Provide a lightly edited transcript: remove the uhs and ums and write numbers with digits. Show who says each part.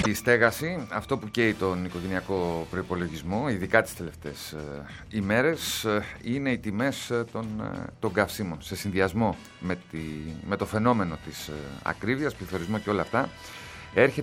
Speaker 1: Η στέγαση, αυτό που καίει τον οικογενειακό προϋπολογισμό, ειδικά τις τελευταίες ημέρες, είναι οι τιμές των καυσίμων. Σε συνδυασμό με το φαινόμενο της ακρίβειας, πληθωρισμό και όλα αυτά, έρχεται